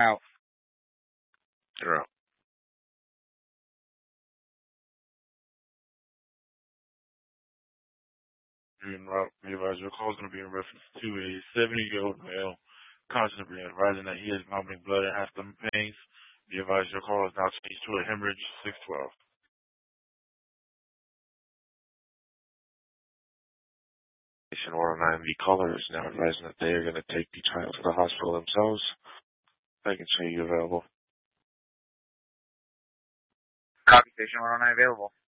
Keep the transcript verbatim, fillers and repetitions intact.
Out. You're out. Being advised your call is going to be in reference to a seventy-year-old male constantly advising that he is vomiting blood and has stomach pains. Be advised your call is now changed to a hemorrhage six twelve. Patient one oh nine, the caller is now advising that they are going to take the child to the hospital themselves. I can show you available. Copy, patient one oh nine available.